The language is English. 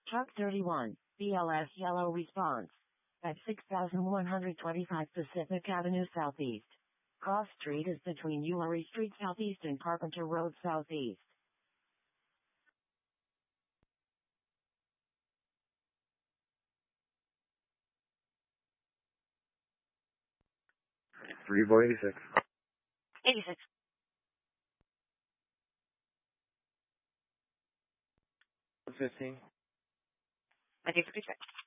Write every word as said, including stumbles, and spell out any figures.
Truck thirty-one, B L S yellow response. At six thousand one hundred twenty-five Pacific Avenue Southeast. Cross Street is between Ullery Street Southeast and Carpenter Road Southeast. three four eighty-six. eighty-six. fifteen. nineteen fifty-six.